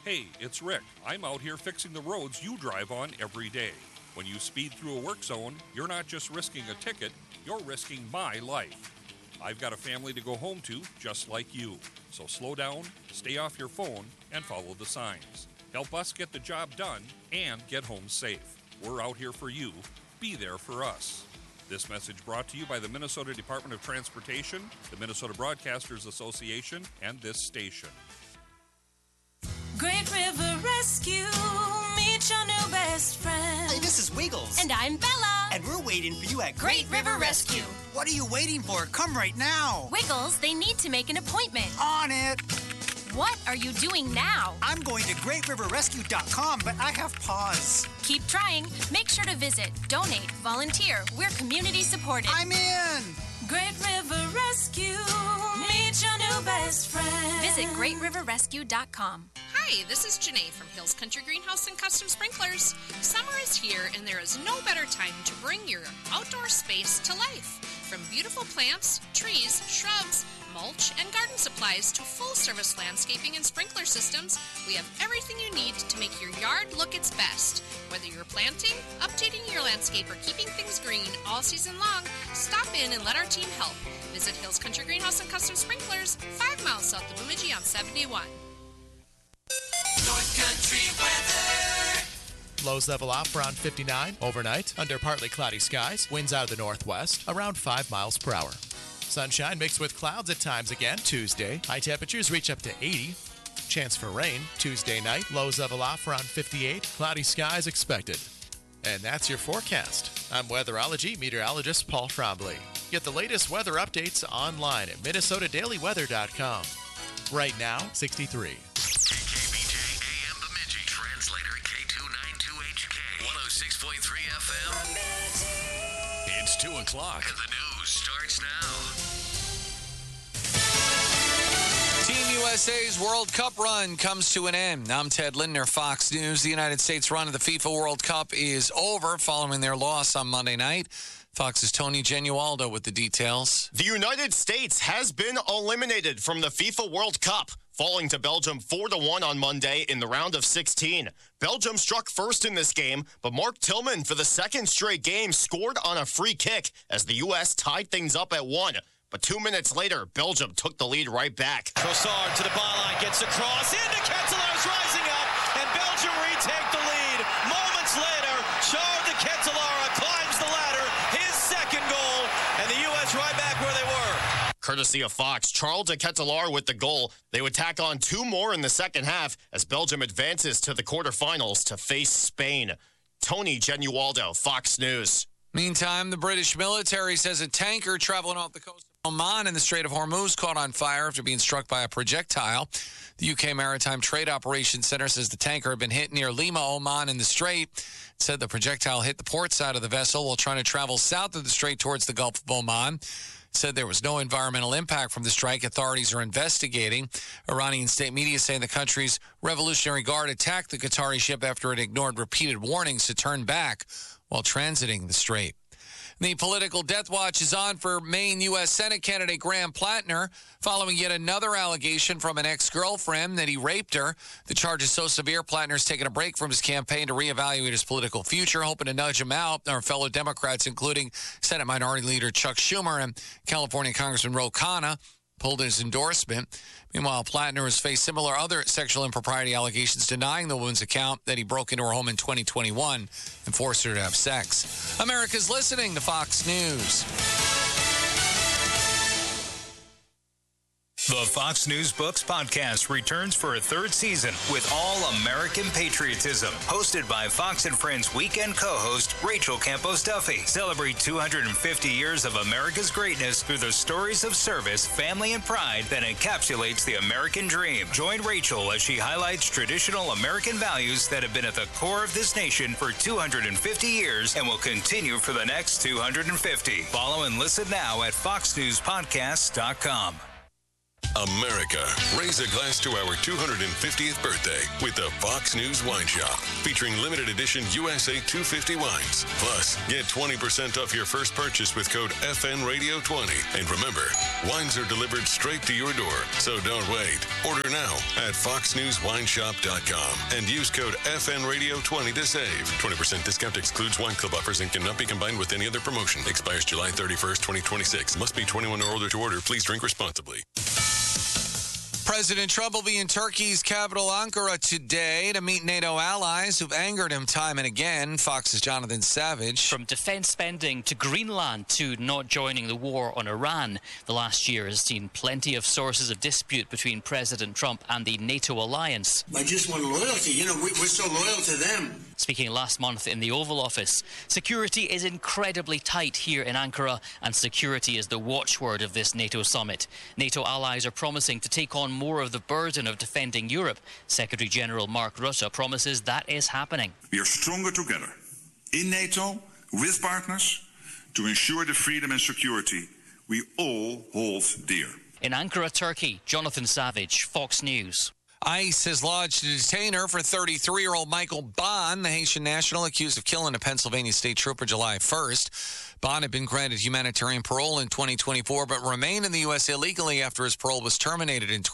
Hey, it's Rick. I'm out here fixing the roads you drive on every day. When you speed through a work zone, you're not just risking a ticket, you're risking my life. I've got a family to go home to, just like you. So slow down, stay off your phone, and follow the signs. Help us get the job done and get home safe. We're out here for you. Be there for us. This message brought to you by the Minnesota Department of Transportation, the Minnesota Broadcasters Association, and this station. Great River Rescue, meet your new best friend. Hey, this is Wiggles. And I'm Bella. And we're waiting for you at Great River Rescue. What are you waiting for? Come right now. Wiggles, they need to make an appointment. On it. What are you doing now? I'm going to greatriverrescue.com, but I have pause. Keep trying. Make sure to visit, donate, volunteer. We're community supported. I'm in. Great River Rescue, meet your new best friend. Visit greatriverrescue.com. Hi, this is Janae from Hills Country Greenhouse and Custom Sprinklers. Summer is here, and there is no better time to bring your outdoor space to life. From beautiful plants, trees, shrubs, mulch, and garden supplies to full-service landscaping and sprinkler systems, we have everything you need to make your yard look its best. Whether you're planting, updating your landscape, or keeping things green all season long, stop in and let our team help. Visit Hills Country Greenhouse and Custom Sprinklers, 5 miles south of Bemidji on 71. North Country weather. Lows level off around 59 overnight under partly cloudy skies. Winds out of the northwest around 5 miles per hour. Sunshine mixed with clouds at times again Tuesday. High temperatures reach up to 80. Chance for rain Tuesday night. Lows level off around 58. Cloudy skies expected. And that's your forecast. I'm weatherology meteorologist Paul Frombley. Get the latest weather updates online at minnesotadailyweather.com. Right now, 63. KKBJ AM Bemidji. Translator K292HK. 106.3 FM. It's 2 o'clock. And the news starts now. Team USA's World Cup run comes to an end. I'm Ted Lindner, Fox News. The United States run of the FIFA World Cup is over following their loss on Monday night. Fox's Tony Genualdo with the details. The United States has been eliminated from the FIFA World Cup, falling to Belgium 4-1 on Monday in the round of 16. Belgium struck first in this game, but Mark Tillman for the second straight game scored on a free kick as the U.S. tied things up at 1. But 2 minutes later, Belgium took the lead right back. Trossard to the byline, gets a cross into Ketelaer's rising up, and Belgium retake the lead. Moments later, Charles de Ketelaere climbs the ladder, his second goal, and the U.S. right back where they were. Courtesy of Fox, Charles de Ketelaere with the goal. They would tack on 2 more in the second half as Belgium advances to the quarterfinals to face Spain. Tony Genualdo, Fox News. Meantime, the British military says a tanker traveling off the coast of Oman in the Strait of Hormuz caught on fire after being struck by a projectile. The UK Maritime Trade Operations Center says the tanker had been hit near Lima, Oman in the strait. It said the projectile hit the port side of the vessel while trying to travel south of the strait towards the Gulf of Oman. It said there was no environmental impact from the strike. Authorities are investigating. Iranian state media saying the country's Revolutionary Guard attacked the Qatari ship after it ignored repeated warnings to turn back while transiting the strait. The political death watch is on for Maine U.S. Senate candidate Graham Plattner following yet another allegation from an ex-girlfriend that he raped her. The charge is so severe, Plattner's taken a break from his campaign to reevaluate his political future, hoping to nudge him out. Our fellow Democrats, including Senate Minority Leader Chuck Schumer and California Congressman Ro Khanna, pulled his endorsement. Meanwhile, Plattner has faced similar other sexual impropriety allegations, denying the woman's account that he broke into her home in 2021 and forced her to have sex. America's listening to Fox News. The Fox News Books podcast returns for a third season with All American Patriotism, hosted by Fox and Friends weekend co-host Rachel Campos Duffy. Celebrate 250 years of America's greatness through the stories of service, family, and pride that encapsulates the American dream. Join Rachel as she highlights traditional American values that have been at the core of this nation for 250 years and will continue for the next 250. Follow and listen now at foxnewspodcast.com. America, raise a glass to our 250th birthday with the Fox News Wine Shop, featuring limited edition USA 250 wines. Plus, get 20% off your first purchase with code FNRadio20. And remember, wines are delivered straight to your door, so don't wait. Order now at foxnewswineshop.com and use code FNRadio20 to save. 20% discount excludes wine club offers and cannot be combined with any other promotion. Expires July 31st, 2026. Must be 21 or older to order. Please drink responsibly. President Trump will be in Turkey's capital Ankara today to meet NATO allies who've angered him time and again. Fox's Jonathan Savage. From defense spending to Greenland to not joining the war on Iran, the last year has seen plenty of sources of dispute between President Trump and the NATO alliance. I just want loyalty. You know, we're so loyal to them. Speaking last month in the Oval Office, security is incredibly tight here in Ankara, and security is the watchword of this NATO summit. NATO allies are promising to take on more of the burden of defending Europe. Secretary General Mark Rutte promises that is happening. We are stronger together in NATO with partners to ensure the freedom and security we all hold dear. In Ankara, Turkey, Jonathan Savage, Fox News. ICE has lodged a detainer for 33-year-old Michael Bond, the Haitian national accused of killing a Pennsylvania state trooper July 1st. Bond had been granted humanitarian parole in 2024, but remained in the U.S. illegally after his parole was terminated in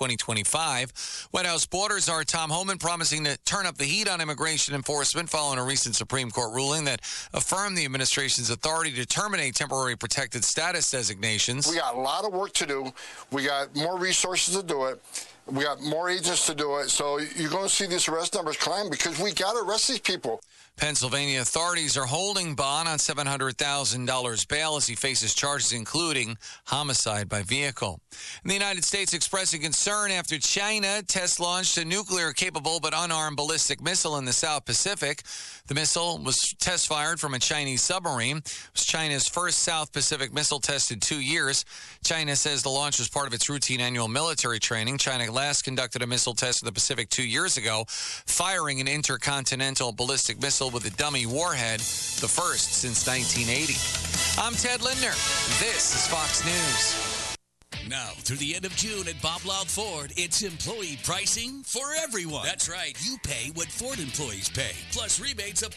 2025. White House border czar Tom Homan promising to turn up the heat on immigration enforcement following a recent Supreme Court ruling that affirmed the administration's authority to terminate temporary protected status designations. We got a lot of work to do. We got more resources to do it. We got more agents to do it. So you're going to see these arrest numbers climb because we got to arrest these people. Pennsylvania authorities are holding Bond on $700,000 bail as he faces charges including homicide by vehicle. And the United States expressing concern after China test-launched a nuclear-capable but unarmed ballistic missile in the South Pacific. The missile was test-fired from a Chinese submarine. It was China's first South Pacific missile test in 2 years. China says the launch was part of its routine annual military training. China last conducted a missile test in the Pacific 2 years ago, firing an intercontinental ballistic missile with a dummy warhead, the first since 1980. I'm Ted Lindner. This is Fox News. Now, through the end of June at Bob Loud Ford, it's employee pricing for everyone. That's right. You pay what Ford employees pay, plus rebates up to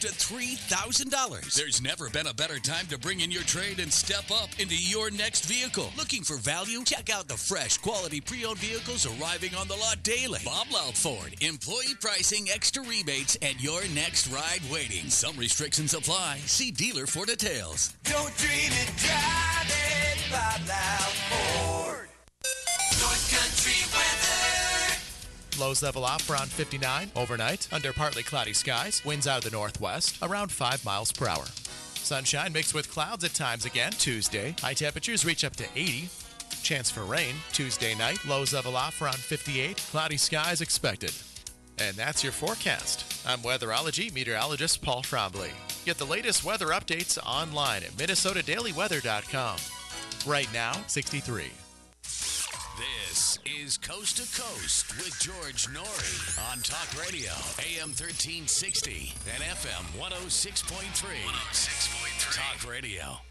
$3,000. There's never been a better time to bring in your trade and step up into your next vehicle. Looking for value? Check out the fresh, quality pre-owned vehicles arriving on the lot daily. Bob Loud Ford. Employee pricing, extra rebates, and your next ride waiting. Some restrictions apply. See dealer for details. Don't dream it, drive it, Bob Loud Ford. North Country weather. Lows level off around 59 overnight under partly cloudy skies. Winds out of the northwest around 5 miles per hour. Sunshine mixed with clouds at times again Tuesday. High temperatures reach up to 80. Chance for rain Tuesday night. Lows level off around 58. Cloudy skies expected. And that's your forecast. I'm weatherology meteorologist Paul Frombley. Get the latest weather updates online at minnesotadailyweather.com. Right now, 63. This is Coast to Coast with George Norrie on Talk Radio, AM 1360 and FM 106.3. Talk Radio.